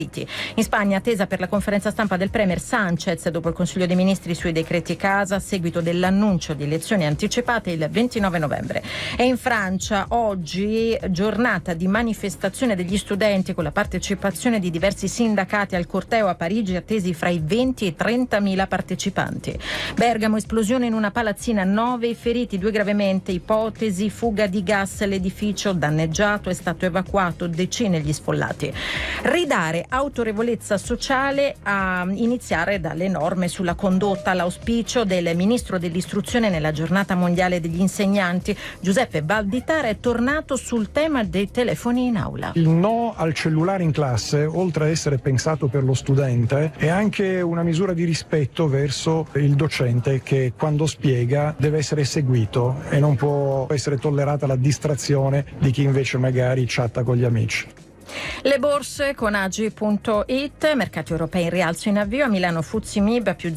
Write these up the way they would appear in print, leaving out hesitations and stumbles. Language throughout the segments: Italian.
In Spagna, attesa per la conferenza stampa del Premier Sánchez dopo il Consiglio dei Ministri sui decreti casa a seguito dell'annuncio di elezioni anticipate il 29 novembre. E in Francia oggi giornata di manifestazione degli studenti con la partecipazione di diversi sindacati al corteo a Parigi, attesi fra i 20 e i 30.000 partecipanti. Bergamo, esplosione in una palazzina, 9 i feriti, 2 gravemente, ipotesi fuga di gas, l'edificio danneggiato è stato evacuato, decine gli sfollati. Ridare autorevolezza sociale a iniziare dalle norme sulla condotta, l'auspicio del ministro dell'istruzione nella giornata mondiale degli insegnanti. Giuseppe Valditara è tornato sul tema dei telefoni in aula. Il no al cellulare in classe, oltre a essere pensato per lo studente, è anche una misura di rispetto verso il docente che quando spiega deve essere seguito e non può essere tollerata la distrazione di chi invece magari chatta con gli amici. Le borse con Agi.it, mercati europei in rialzo in avvio, a Milano FTSE MIB più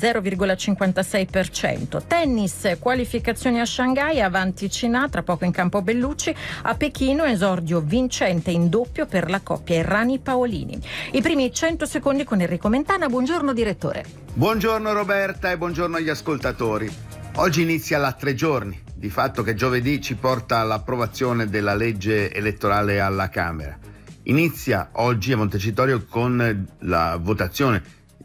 0,56%. Tennis, qualificazioni a Shanghai, avanti Cina, tra poco in campo Bellucci, a Pechino esordio vincente in doppio per la coppia Errani-Paolini. I primi 100 secondi con Enrico Mentana, buongiorno direttore. Buongiorno Roberta e buongiorno agli ascoltatori. Oggi inizia la 3 giorni, di fatto che giovedì ci porta all'approvazione della legge elettorale alla Camera. Inizia oggi a Montecitorio con la votazione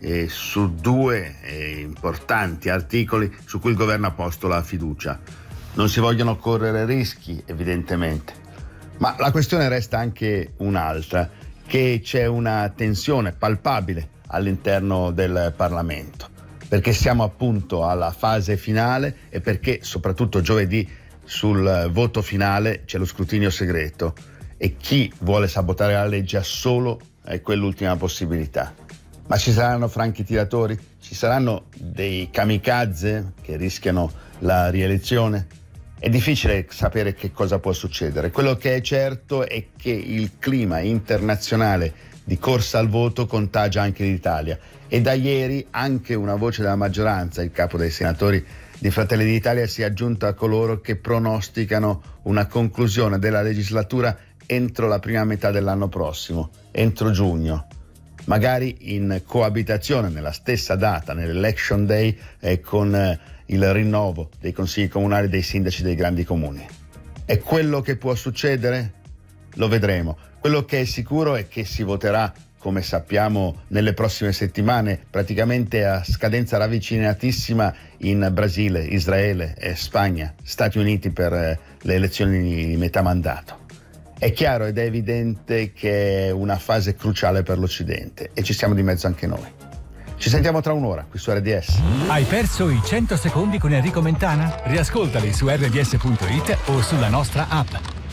su 2 importanti articoli su cui il governo ha posto la fiducia. Non si vogliono correre rischi, evidentemente, ma la questione resta anche un'altra, che c'è una tensione palpabile all'interno del Parlamento, perché siamo appunto alla fase finale e perché soprattutto giovedì sul voto finale c'è lo scrutinio segreto. E chi vuole sabotare la legge ha solo quell'ultima possibilità. Ma ci saranno franchi tiratori? Ci saranno dei kamikaze che rischiano la rielezione? È difficile sapere che cosa può succedere. Quello che è certo è che il clima internazionale di corsa al voto contagia anche l'Italia. E da ieri anche una voce della maggioranza, il capo dei senatori di Fratelli d'Italia, si è aggiunta a coloro che pronosticano una conclusione della legislatura entro la prima metà dell'anno prossimo, entro giugno, magari in coabitazione nella stessa data, nell'election day, con il rinnovo dei consigli comunali e dei sindaci dei grandi comuni. È quello che può succedere? Lo vedremo. Quello che è sicuro è che si voterà, come sappiamo, nelle prossime settimane, praticamente a scadenza ravvicinatissima in Brasile, Israele, Spagna, Stati Uniti per le elezioni di metà mandato. È chiaro ed è evidente che è una fase cruciale per l'Occidente e ci siamo di mezzo anche noi. Ci sentiamo tra un'ora qui su RDS. Hai perso i 100 secondi con Enrico Mentana? Riascoltali su rds.it o sulla nostra app.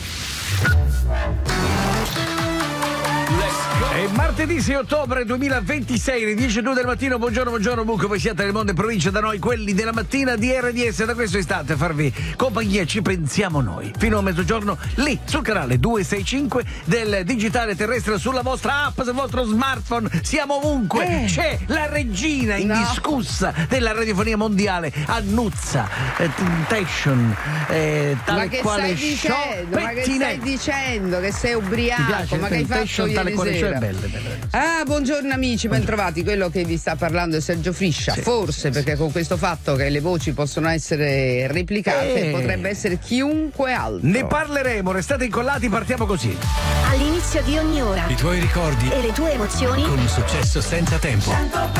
È martedì 6 ottobre 2026, alle 10:02 del mattino. Buongiorno Buco, voi siete nel mondo e provincia, da noi quelli della mattina di RDS. Da questo istante a farvi compagnia ci pensiamo noi, fino a mezzogiorno, lì sul canale 265 del digitale terrestre, sulla vostra app, sul vostro smartphone. Siamo ovunque, c'è la regina indiscussa della radiofonia mondiale, Annuzza Temptation, tale quale show ma che stai dicendo? Che sei ubriaco? Ma che hai fatto ieri sera? Ah, buongiorno amici, bentrovati. Quello che vi sta parlando è Sergio Friscia, forse perché con questo fatto che le voci possono essere replicate potrebbe essere chiunque altro. Ne parleremo, restate incollati, partiamo così. All'inizio di ogni ora I tuoi ricordi e le tue emozioni con un successo senza tempo.